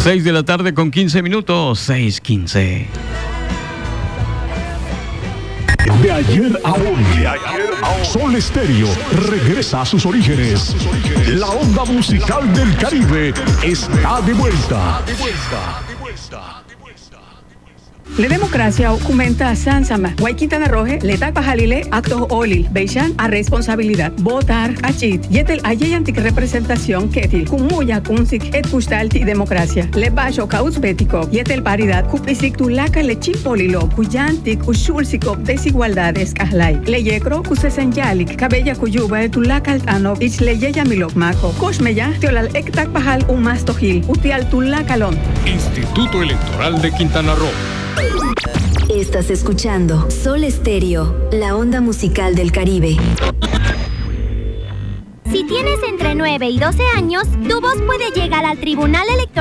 6 de la tarde con 15 minutos, 6:15. De ayer a hoy, Sol Estéreo regresa a sus orígenes. La onda musical del Caribe está de vuelta. La democracia aumenta Sansama, Guayquintana Roje, Letak Bajalile, Actos Olil, Beishan, a responsabilidad. Votar, Achit, Yetel Ayeyantik representación Ketil, Kumuya Kunsik, Et Kustalti democracia. Le Bajo Kaus Bético, Yetel Paridad, Kupisik Tulaka Lechim Polilo, Kuyantik, Ushulsiko, desigualdades Kahlai. Le Yekro, Kusesenyalik, Cabella Kuyuba, Tulaka Altano, Ich Leyeya Milok Mako, Koshmeya, Teolal Ektak Bajal, Umastojil, Utial Tulakalon. Instituto Electoral de Quintana Roo. Estás escuchando Sol Estéreo, la onda musical del Caribe. Si tienes entre 9 y 12 años, tu voz puede llegar al Tribunal Electoral